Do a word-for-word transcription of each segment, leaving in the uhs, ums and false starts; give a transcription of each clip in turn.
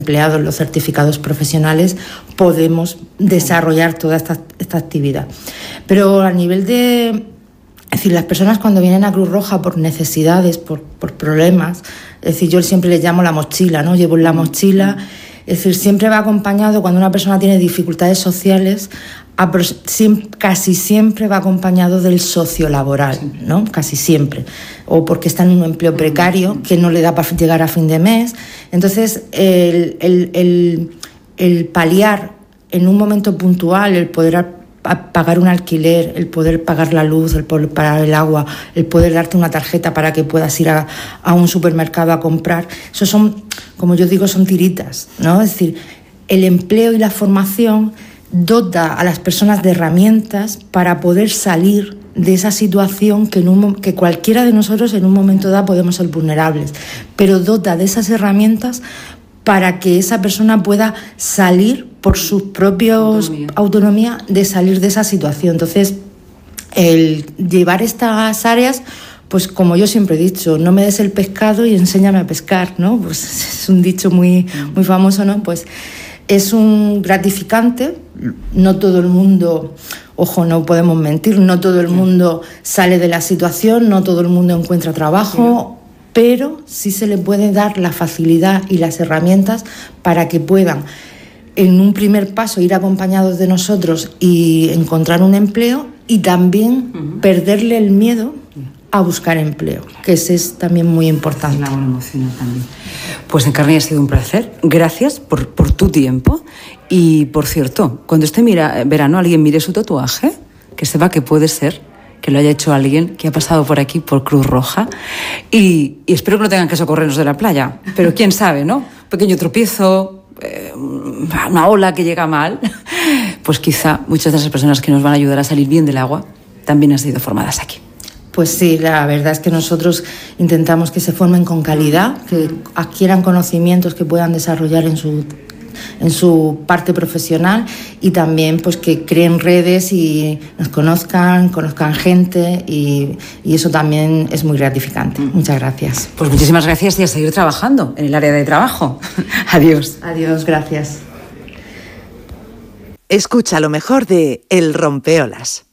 empleados, los certificados profesionales, podemos desarrollar toda esta, esta actividad. Pero a nivel de... Es decir, las personas cuando vienen a Cruz Roja por necesidades, por, por problemas, es decir, yo siempre les llamo la mochila, ¿no? Llevo la mochila, es decir, siempre va acompañado, cuando una persona tiene dificultades sociales, a, casi siempre va acompañado del sociolaboral, ¿no? Casi siempre. O porque está en un empleo precario que no le da para llegar a fin de mes. Entonces, el, el, el, el paliar en un momento puntual, el poder pagar un alquiler, el poder pagar la luz, el poder pagar el agua, el poder darte una tarjeta para que puedas ir a, a un supermercado a comprar, eso son, como yo digo, son tiritas, ¿no? Es decir, el empleo y la formación dota a las personas de herramientas para poder salir de esa situación que, en un, que cualquiera de nosotros en un momento dado podemos ser vulnerables, pero dota de esas herramientas para que esa persona pueda salir por sus propios autonomía. autonomía de salir de esa situación. Entonces, el llevar estas áreas, pues como yo siempre he dicho, no me des el pescado y enséñame a pescar, ¿no? Pues es un dicho muy, muy famoso, ¿no? Pues es un gratificante, no todo el mundo, ojo, no podemos mentir, no todo el mundo sale de la situación, no todo el mundo encuentra trabajo, sí. Pero sí se le puede dar la facilidad y las herramientas para que puedan, en un primer paso, ir acompañados de nosotros y encontrar un empleo, y también uh-huh. perderle el miedo a buscar empleo, que ese es también muy importante. Es una buena emoción también. Pues, Encarni, ha sido un placer. Gracias por, por tu tiempo. Y, por cierto, cuando este mira, verano alguien mire su tatuaje, que sepa que puede ser que lo haya hecho alguien que ha pasado por aquí, por Cruz Roja. Y, y espero que no tengan que socorrernos de la playa. Pero quién sabe, ¿no? Un pequeño tropiezo, eh, una ola que llega mal. Pues quizá muchas de esas personas que nos van a ayudar a salir bien del agua también han sido formadas aquí. Pues sí, la verdad es que nosotros intentamos que se formen con calidad, que adquieran conocimientos que puedan desarrollar en su, en su parte profesional, y también pues que creen redes y nos conozcan, conozcan gente, y, y eso también es muy gratificante. Muchas gracias. Pues muchísimas gracias, y a seguir trabajando en el área de trabajo. Adiós. Adiós, gracias. Escucha lo mejor de El Rompeolas.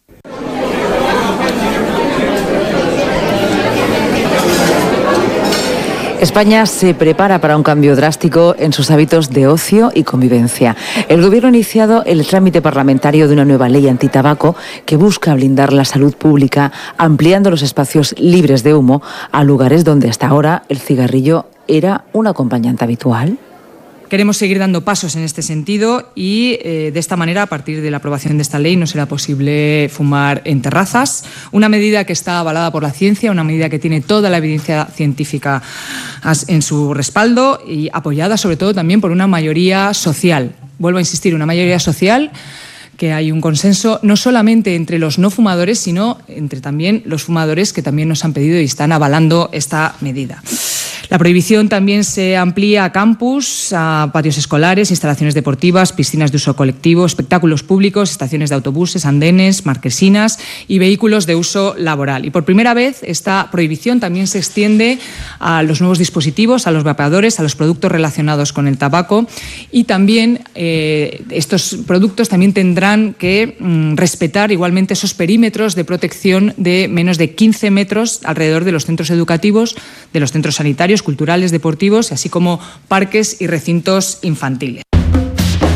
España se prepara para un cambio drástico en sus hábitos de ocio y convivencia. El Gobierno ha iniciado el trámite parlamentario de una nueva ley antitabaco que busca blindar la salud pública, ampliando los espacios libres de humo a lugares donde hasta ahora el cigarrillo era un acompañante habitual. Queremos seguir dando pasos en este sentido y eh, de esta manera, a partir de la aprobación de esta ley, no será posible fumar en terrazas. Una medida que está avalada por la ciencia, una medida que tiene toda la evidencia científica en su respaldo y apoyada sobre todo también por una mayoría social. Vuelvo a insistir, una mayoría social, que hay un consenso no solamente entre los no fumadores, sino entre también los fumadores, que también nos han pedido y están avalando esta medida. La prohibición también se amplía a campus, a patios escolares, instalaciones deportivas, piscinas de uso colectivo, espectáculos públicos, estaciones de autobuses, andenes, marquesinas y vehículos de uso laboral. Y por primera vez esta prohibición también se extiende a los nuevos dispositivos, a los vapeadores, a los productos relacionados con el tabaco, y también eh, estos productos también tendrán que mm, respetar igualmente esos perímetros de protección de menos de quince metros alrededor de los centros educativos, de los centros sanitarios, culturales, deportivos, así como parques y recintos infantiles.